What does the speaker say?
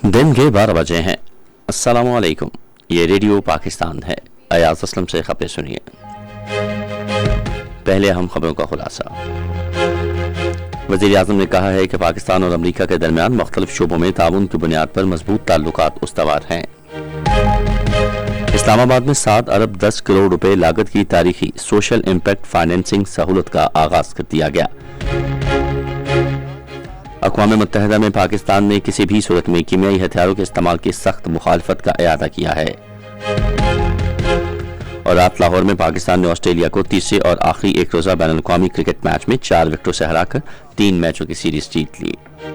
दिन के 12 बजे हैं। अस्सलाम वालेकुम। ये रेडियो पाकिस्तान है। अयाज असलम से खबरें सुनिए। पहले अहम खबरों का खुलासा। वज़ीर आज़म ने कहा है कि पाकिस्तान और अमरीका के दरमियान मुख्तलिफ शोबों में ताउन की बुनियाद पर मजबूत ताल्लुकात उस्तवार हैं। इस्लामाबाद में 7 अरब 10 करोड़ रुपए लागत की तारीखी सोशल इम्पैक्ट फाइनेंसिंग सहूलत का आगाज कर दिया गया। अक़वाम मुत्तहिदा में पाकिस्तान ने किसी भी सूरत में कीमियाई हथियारों के इस्तेमाल की सख्त मुखालफत का इरादा किया है। और रात लाहौर में पाकिस्तान ने ऑस्ट्रेलिया को तीसरे और आखिरी एक रोजा बैनुल अक़वामी क्रिकेट मैच में 4 विकेटों से हराकर 3 मैचों की सीरीज जीत ली।